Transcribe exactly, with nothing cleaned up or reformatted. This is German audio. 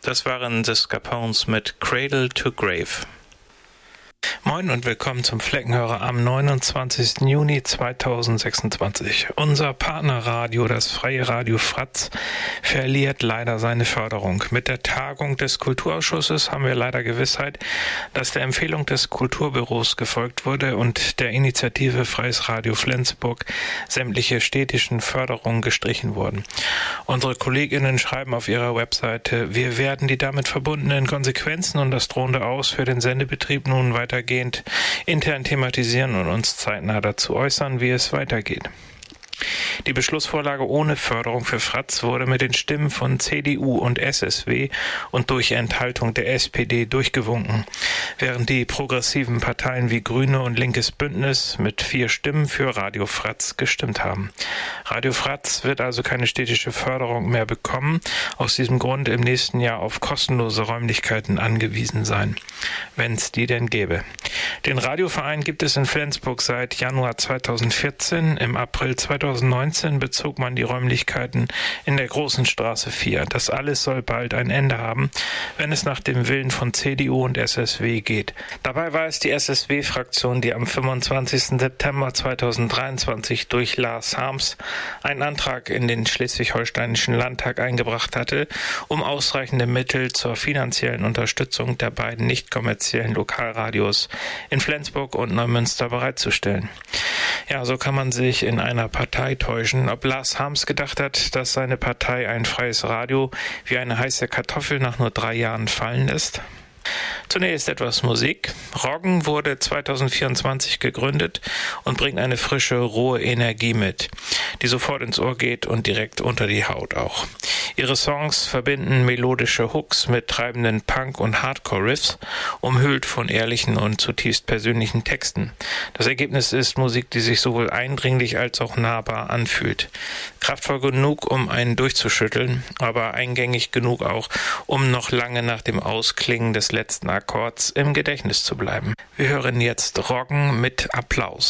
Das waren The Scarpones mit Cradle to Grave. Moin und willkommen zum Fleckenhörer am neunundzwanzigsten Juni zweitausendsechsundzwanzig. Unser Partnerradio, das Freie Radio Fratz, verliert leider seine Förderung. Mit der Tagung des Kulturausschusses haben wir leider Gewissheit, dass der Empfehlung des Kulturbüros gefolgt wurde und der Initiative Freies Radio Flensburg sämtliche städtischen Förderungen gestrichen wurden. Unsere KollegInnen schreiben auf ihrer Webseite, wir werden die damit verbundenen Konsequenzen und das drohende Aus für den Sendebetrieb nun weitergehend intern thematisieren und uns zeitnah dazu äußern, wie es weitergeht. Die Beschlussvorlage ohne Förderung für Fratz wurde mit den Stimmen von C D U und S S W und durch Enthaltung der S P D durchgewunken, während die progressiven Parteien wie Grüne und Linkes Bündnis mit vier Stimmen für Radio Fratz gestimmt haben. Radio Fratz wird also keine städtische Förderung mehr bekommen, aus diesem Grund im nächsten Jahr auf kostenlose Räumlichkeiten angewiesen sein, wenn es die denn gäbe. Den Radioverein gibt es in Flensburg seit Januar zweitausendvierzehn. Im April zweitausendneunzehn bezog man die Räumlichkeiten in der Großen Straße vier. Das alles soll bald ein Ende haben, wenn es nach dem Willen von C D U und S S W geht. Dabei war es die S S W-Fraktion, die am fünfundzwanzigsten September zweitausenddreiundzwanzig durch Lars Harms einen Antrag in den Schleswig-Holsteinischen Landtag eingebracht hatte, um ausreichende Mittel zur finanziellen Unterstützung der beiden nicht kommerziellen Lokalradios in Flensburg und Neumünster bereitzustellen. Ja, so kann man sich in einer Partei täuschen. Ob Lars Harms gedacht hat, dass seine Partei ein freies Radio wie eine heiße Kartoffel nach nur drei Jahren fallen lässt? Zunächst etwas Musik. Roggen wurde zweitausendvierundzwanzig gegründet und bringt eine frische, rohe Energie mit, die sofort ins Ohr geht und direkt unter die Haut auch. Ihre Songs verbinden melodische Hooks mit treibenden Punk- und Hardcore-Riffs, umhüllt von ehrlichen und zutiefst persönlichen Texten. Das Ergebnis ist Musik, die sich sowohl eindringlich als auch nahbar anfühlt. Kraftvoll genug, um einen durchzuschütteln, aber eingängig genug auch, um noch lange nach dem Ausklingen des letzten Akkords im Gedächtnis zu bleiben. Wir hören jetzt Roggen mit Applaus.